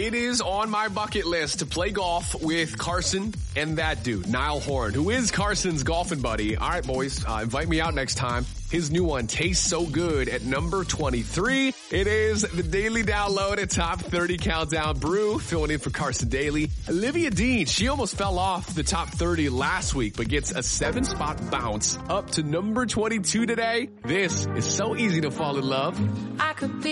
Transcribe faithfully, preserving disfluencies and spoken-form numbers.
It is on my bucket list to play golf with Carson and that dude, Niall Horan, who is Carson's golfing buddy. All right, boys, uh, invite me out next time. His new one tastes so good at number twenty-three. It is the Daily Download, a top thirty countdown. Brew filling in for Carson Daly. Olivia Dean, she almost fell off the top thirty last week, but gets a seven spot bounce up to number twenty-two today. This is so easy to fall in love. I could be